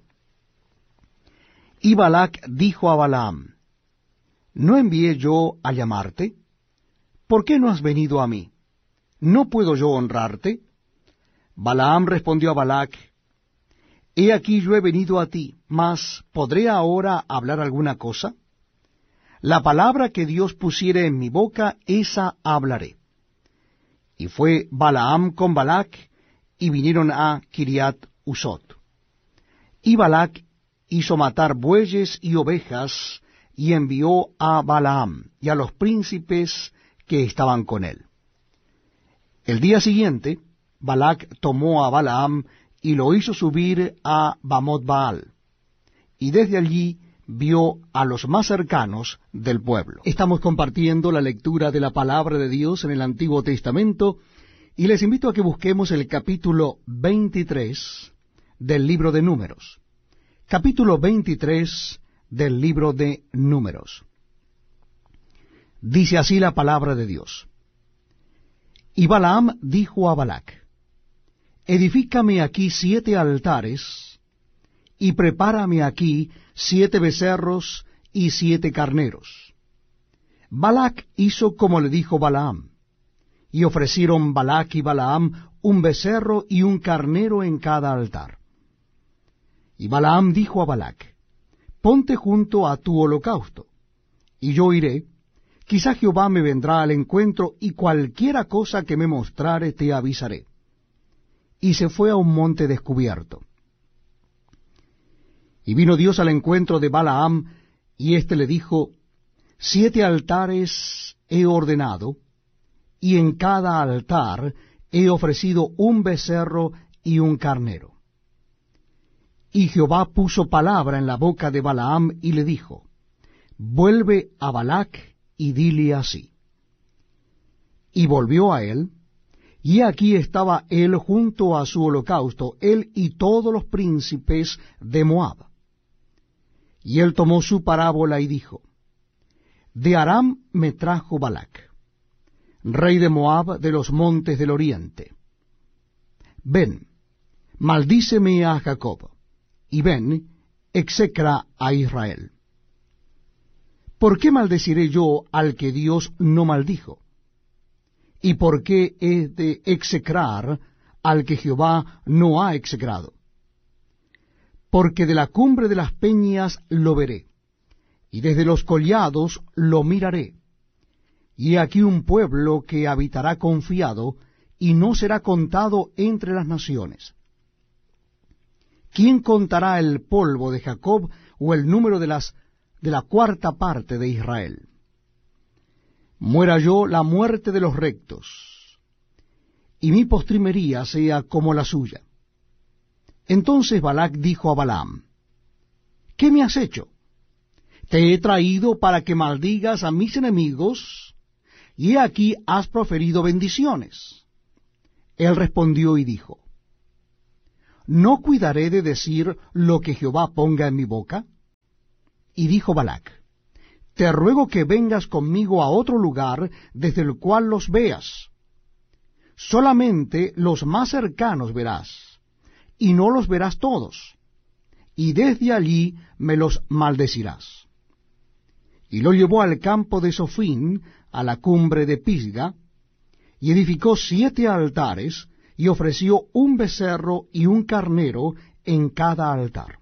Y Balac dijo a Balaam, ¿no envié yo a llamarte? ¿Por qué no has venido a mí? ¿No puedo yo honrarte? Balaam respondió a Balac, he aquí yo he venido a ti, mas ¿podré ahora hablar alguna cosa? La palabra que Dios pusiere en mi boca, esa hablaré. Y fue Balaam con Balac, y vinieron a Kiriat Usot. Y Balac hizo matar bueyes y ovejas, y envió a Balaam y a los príncipes que estaban con él. El día siguiente, Balac tomó a Balaam y lo hizo subir a Bamot Baal, y desde allí vio a los más cercanos del pueblo. Estamos compartiendo la lectura de la palabra de Dios en el Antiguo Testamento, y les invito a que busquemos el capítulo veintitrés del libro de Números. Capítulo veintitrés del libro de Números. Dice así la palabra de Dios. Y Balaam dijo a Balac, edifícame aquí siete altares, y prepárame aquí siete becerros y siete carneros. Balac hizo como le dijo Balaam, y ofrecieron Balac y Balaam un becerro y un carnero en cada altar. Y Balaam dijo a Balac, ponte junto a tu holocausto, y yo iré, quizá Jehová me vendrá al encuentro, y cualquiera cosa que me mostrare te avisaré. Y se fue a un monte descubierto. Y vino Dios al encuentro de Balaam, y éste le dijo, siete altares he ordenado, y en cada altar he ofrecido un becerro y un carnero. Y Jehová puso palabra en la boca de Balaam, y le dijo, vuelve a Balac, y dile así. Y volvió a él, y aquí estaba él junto a su holocausto, él y todos los príncipes de Moab. Y él tomó su parábola y dijo, de Aram me trajo Balac, rey de Moab, de los montes del oriente. Ven, maldíceme a Jacob, y ven, execra a Israel. ¿Por qué maldeciré yo al que Dios no maldijo? ¿Y por qué he de execrar al que Jehová no ha execrado? Porque de la cumbre de las peñas lo veré, y desde los collados lo miraré. Y he aquí un pueblo que habitará confiado, y no será contado entre las naciones. ¿Quién contará el polvo de Jacob, o el número de las de la cuarta parte de Israel? Muera yo la muerte de los rectos, y mi postrimería sea como la suya. Entonces Balac dijo a Balaam, ¿qué me has hecho? Te he traído para que maldigas a mis enemigos, y he aquí has proferido bendiciones. Él respondió y dijo, ¿no cuidaré de decir lo que Jehová ponga en mi boca? Y dijo Balac, te ruego que vengas conmigo a otro lugar desde el cual los veas. Solamente los más cercanos verás, y no los verás todos, y desde allí me los maldecirás. Y lo llevó al campo de Sofín, a la cumbre de Pisga, y edificó siete altares, y ofreció un becerro y un carnero en cada altar.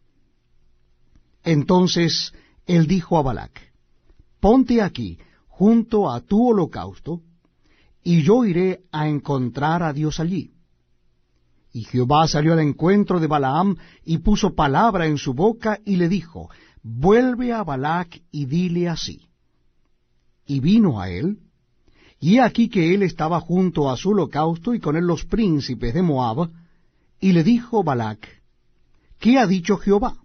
Entonces él dijo a Balac, ponte aquí, junto a tu holocausto, y yo iré a encontrar a Dios allí. Y Jehová salió al encuentro de Balaam, y puso palabra en su boca, y le dijo, vuelve a Balac y dile así. Y vino a él, y he aquí que él estaba junto a su holocausto, y con él los príncipes de Moab, y le dijo Balac, ¿qué ha dicho Jehová?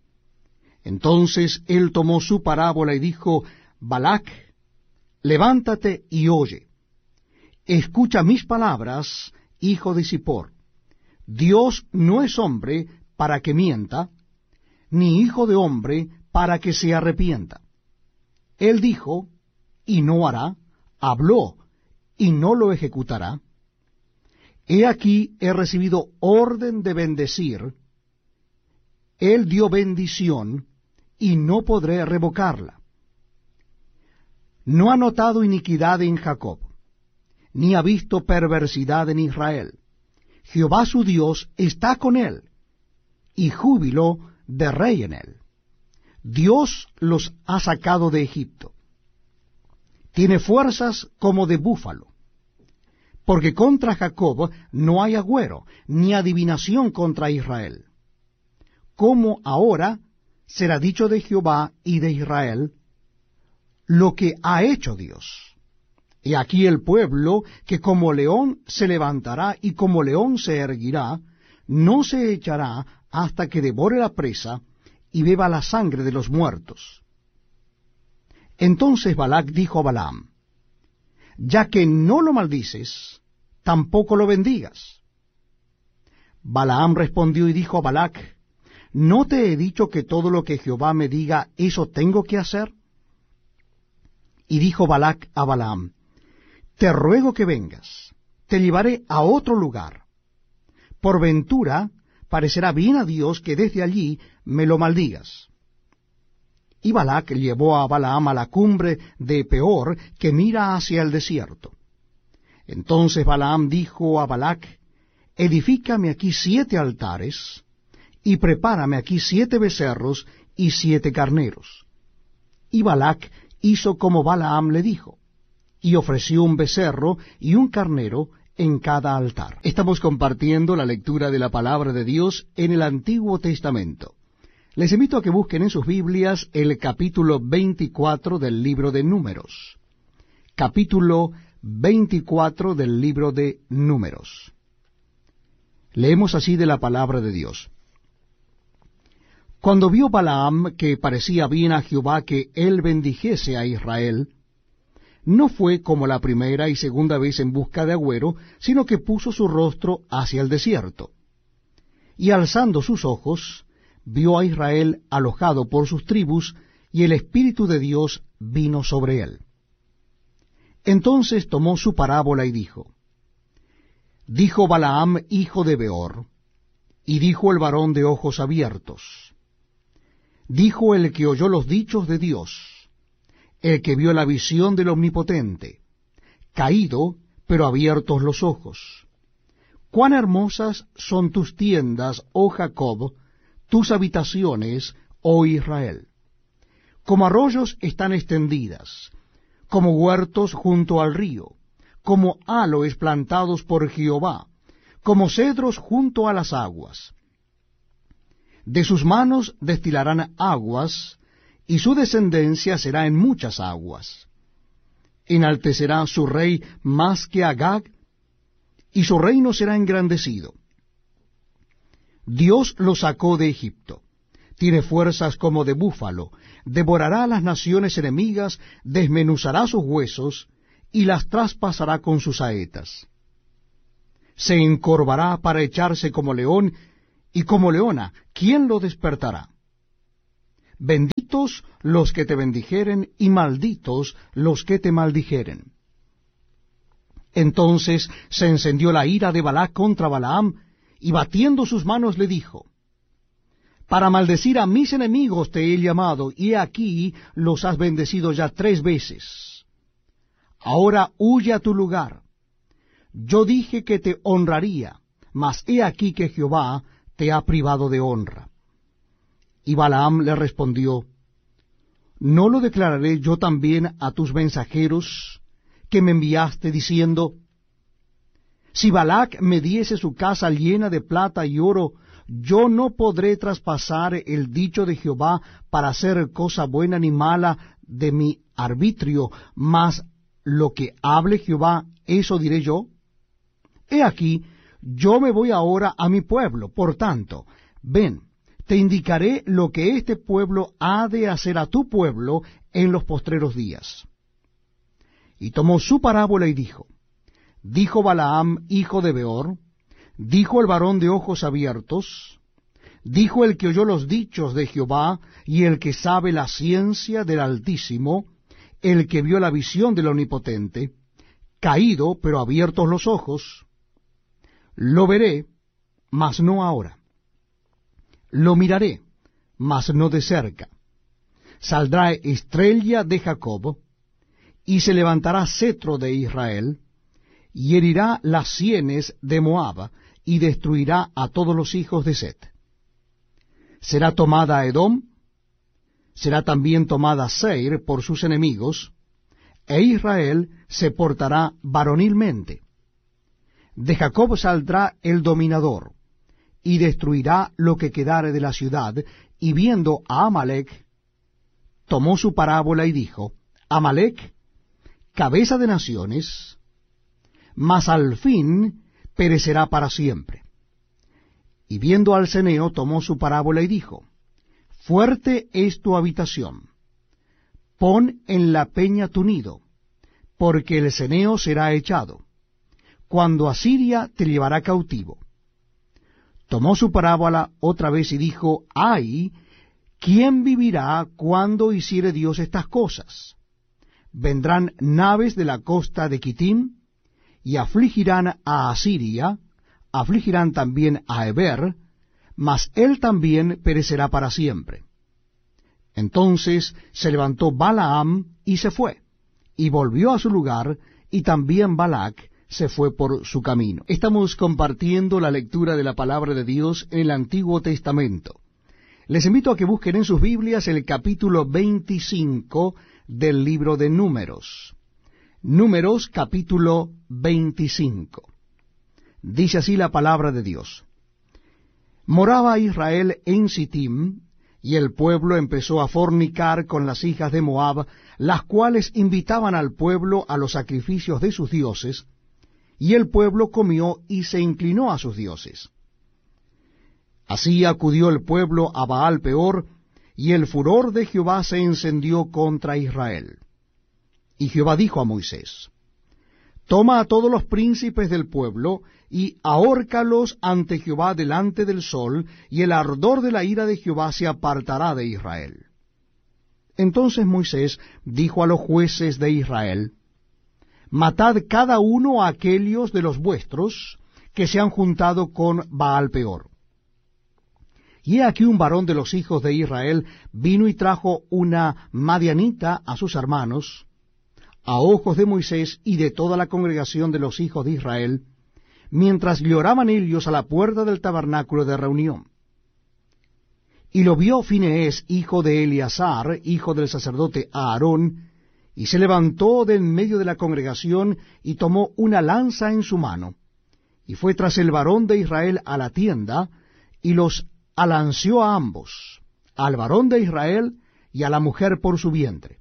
Entonces él tomó su parábola y dijo, Balac, levántate y oye. Escucha mis palabras, hijo de Zippor. Dios no es hombre para que mienta, ni hijo de hombre para que se arrepienta. Él dijo, y no hará, habló, y no lo ejecutará. He aquí he recibido orden de bendecir. Él dio bendición, y no podré revocarla. No ha notado iniquidad en Jacob, ni ha visto perversidad en Israel. Jehová su Dios está con él, y júbilo de rey en él. Dios los ha sacado de Egipto. Tiene fuerzas como de búfalo. Porque contra Jacob no hay agüero, ni adivinación contra Israel. Como ahora será dicho de Jehová y de Israel lo que ha hecho Dios. Y aquí el pueblo que como león se levantará y como león se erguirá, no se echará hasta que devore la presa y beba la sangre de los muertos. Entonces Balac dijo a Balaam, ya que no lo maldices, tampoco lo bendigas. Balaam respondió y dijo a Balac, ¿no te he dicho que todo lo que Jehová me diga, eso tengo que hacer? Y dijo Balac a Balaam, te ruego que vengas, te llevaré a otro lugar. Por ventura parecerá bien a Dios que desde allí me lo maldigas. Y Balac llevó a Balaam a la cumbre de Peor, que mira hacia el desierto. Entonces Balaam dijo a Balac, edifícame aquí siete altares, y prepárame aquí siete becerros y siete carneros. Y Balac hizo como Balaam le dijo, y ofreció un becerro y un carnero en cada altar. Estamos compartiendo la lectura de la palabra de Dios en el Antiguo Testamento. Les invito a que busquen en sus Biblias el capítulo veinticuatro del libro de Números. Capítulo veinticuatro del libro de Números. Leemos así de la palabra de Dios. Cuando vio Balaam que parecía bien a Jehová que él bendijese a Israel, no fue como la primera y segunda vez en busca de agüero, sino que puso su rostro hacia el desierto. Y alzando sus ojos, vio a Israel alojado por sus tribus, y el Espíritu de Dios vino sobre él. Entonces tomó su parábola y dijo, Dijo Balaam, hijo de Beor, y dijo el varón de ojos abiertos, dijo el que oyó los dichos de Dios, el que vio la visión del Omnipotente, caído, pero abiertos los ojos. Cuán hermosas son tus tiendas, oh Jacob, tus habitaciones, oh Israel. Como arroyos están extendidas, como huertos junto al río, como aloes plantados por Jehová, como cedros junto a las aguas. De sus manos destilarán aguas, y su descendencia será en muchas aguas. Enaltecerá su rey más que Agag, y su reino será engrandecido. Dios lo sacó de Egipto, tiene fuerzas como de búfalo, devorará a las naciones enemigas, desmenuzará sus huesos, y las traspasará con sus saetas. Se encorvará para echarse como león, y como leona, ¿quién lo despertará? Benditos los que te bendijeren, y malditos los que te maldijeren. Entonces se encendió la ira de Balac contra Balaam, y batiendo sus manos le dijo: Para maldecir a mis enemigos te he llamado, y he aquí los has bendecido ya tres veces. Ahora huye a tu lugar. Yo dije que te honraría, mas he aquí que Jehová te ha privado de honra. Y Balaam le respondió: ¿No lo declararé yo también a tus mensajeros que me enviaste, diciendo: Si Balac me diese su casa llena de plata y oro, yo no podré traspasar el dicho de Jehová para hacer cosa buena ni mala de mi arbitrio, mas lo que hable Jehová, eso diré yo? He aquí, yo me voy ahora a mi pueblo, por tanto, ven, te indicaré lo que este pueblo ha de hacer a tu pueblo en los postreros días. Y tomó su parábola y dijo: Dijo Balaam, hijo de Beor, dijo el varón de ojos abiertos, dijo el que oyó los dichos de Jehová, y el que sabe la ciencia del Altísimo, el que vio la visión del Omnipotente, caído, pero abiertos los ojos. Lo veré, mas no ahora. Lo miraré, mas no de cerca. Saldrá estrella de Jacob, y se levantará cetro de Israel, y herirá las sienes de Moab, y destruirá a todos los hijos de Set. Será tomada Edom, será también tomada Seir por sus enemigos, e Israel se portará varonilmente. De Jacob saldrá el dominador, y destruirá lo que quedare de la ciudad, y viendo a Amalec, tomó su parábola y dijo: Amalec, cabeza de naciones, mas al fin perecerá para siempre. Y viendo al ceneo, tomó su parábola y dijo: Fuerte es tu habitación, pon en la peña tu nido, porque el ceneo será echado, cuando Asiria te llevará cautivo. Tomó su parábola otra vez y dijo: Ay, ¿quién vivirá cuando hiciere Dios estas cosas? Vendrán naves de la costa de Quitim, y afligirán a Asiria, afligirán también a Eber, mas él también perecerá para siempre. Entonces se levantó Balaam y se fue, y volvió a su lugar, y también Balac se fue por su camino. Estamos compartiendo la lectura de la palabra de Dios en el Antiguo Testamento. Les invito a que busquen en sus Biblias el capítulo veinticinco del libro de Números. Números capítulo veinticinco. Dice así la palabra de Dios: Moraba Israel en Sittim, y el pueblo empezó a fornicar con las hijas de Moab, las cuales invitaban al pueblo a los sacrificios de sus dioses, y el pueblo comió y se inclinó a sus dioses. Así acudió el pueblo a Baal Peor, y el furor de Jehová se encendió contra Israel. Y Jehová dijo a Moisés: Toma a todos los príncipes del pueblo, y ahórcalos ante Jehová delante del sol, y el ardor de la ira de Jehová se apartará de Israel. Entonces Moisés dijo a los jueces de Israel: Matad cada uno a aquellos de los vuestros que se han juntado con Baal Peor. Y he aquí un varón de los hijos de Israel vino y trajo una madianita a sus hermanos, a ojos de Moisés y de toda la congregación de los hijos de Israel, mientras lloraban ellos a la puerta del tabernáculo de reunión. Y lo vio Fineés, hijo de Eleazar, hijo del sacerdote Aarón, y se levantó de en medio de la congregación, y tomó una lanza en su mano, y fue tras el varón de Israel a la tienda, y los alanceó a ambos, al varón de Israel y a la mujer por su vientre.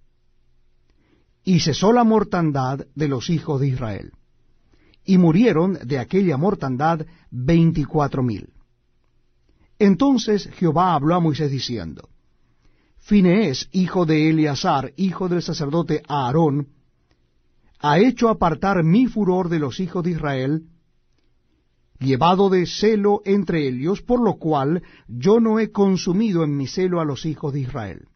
Y cesó la mortandad de los hijos de Israel, y murieron de aquella mortandad veinticuatro mil. Entonces Jehová habló a Moisés diciendo, Finees, hijo de Eleazar, hijo del sacerdote Aarón, ha hecho apartar mi furor de los hijos de Israel, llevado de celo entre ellos, por lo cual yo no he consumido en mi celo a los hijos de Israel.